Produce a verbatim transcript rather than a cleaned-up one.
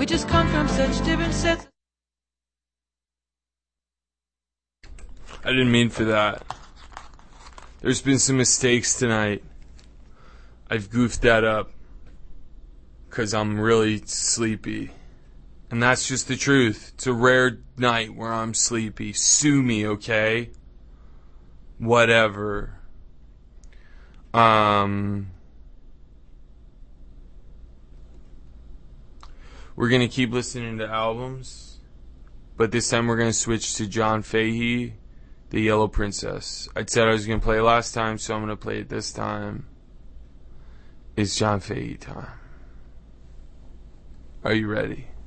just come from such different sets. I didn't mean for that. There's been some mistakes tonight. I've goofed that up because I'm really sleepy. And that's just the truth. It's a rare night where I'm sleepy. Sue me, okay? Whatever. Um, we're going to keep listening to albums, but this time we're going to switch to John Fahey, The Yellow Princess. I said I was going to play it last time, so I'm going to play it this time. It's John Fahey time. Are you ready?